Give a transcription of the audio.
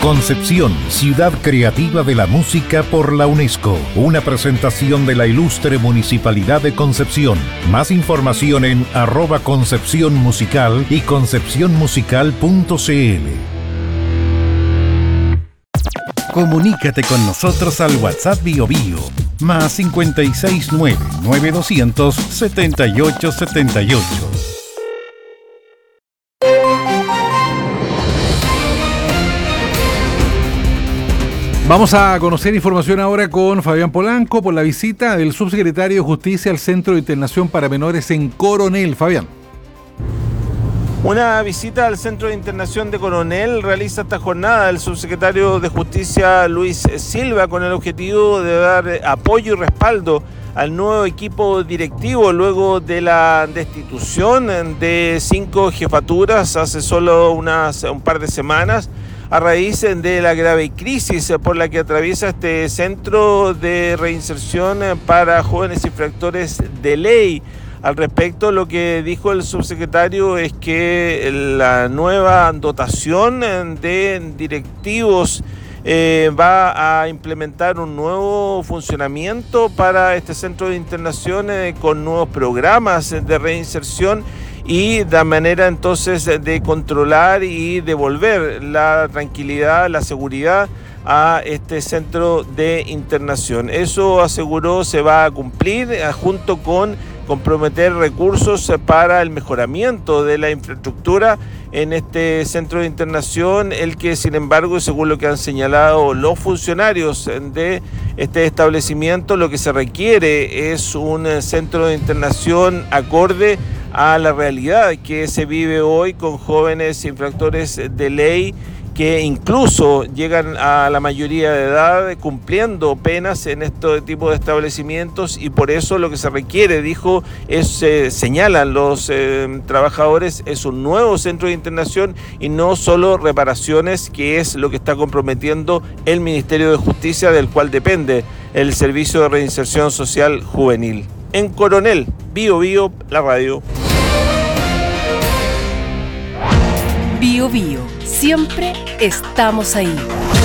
Concepción, ciudad creativa de la música por la UNESCO. Una presentación de la ilustre Municipalidad de Concepción. Más información en @ConcepciónMusical y concepcionmusical.cl. Comunícate con nosotros al WhatsApp BioBio más 569 9200 7878. Vamos a conocer información ahora con Fabián Polanco por la visita del subsecretario de Justicia al Centro de Internación para Menores en Coronel. Fabián. Una visita al Centro de Internación de Coronel realiza esta jornada el subsecretario de Justicia Luis Silva con el objetivo de dar apoyo y respaldo al nuevo equipo directivo luego de la destitución de 5 jefaturas hace solo un par de semanas, a raíz de la grave crisis por la que atraviesa este centro de reinserción para jóvenes infractores de ley. Al respecto, lo que dijo el subsecretario es que la nueva dotación de directivos va a implementar un nuevo funcionamiento para este centro de internación con nuevos programas de reinserción y de manera entonces de controlar y devolver la tranquilidad, la seguridad a este centro de internación. Eso, aseguró, se va a cumplir junto con comprometer recursos para el mejoramiento de la infraestructura en este centro de internación, el que sin embargo, según lo que han señalado los funcionarios de este establecimiento, lo que se requiere es un centro de internación acorde a la realidad que se vive hoy con jóvenes infractores de ley que incluso llegan a la mayoría de edad cumpliendo penas en este tipo de establecimientos, y por eso lo que se requiere, dijo, señalan los trabajadores, es un nuevo centro de internación y no solo reparaciones, que es lo que está comprometiendo el Ministerio de Justicia, del cual depende el Servicio de Reinserción Social Juvenil. En Coronel, BioBio, la radio. BioBio, siempre estamos ahí.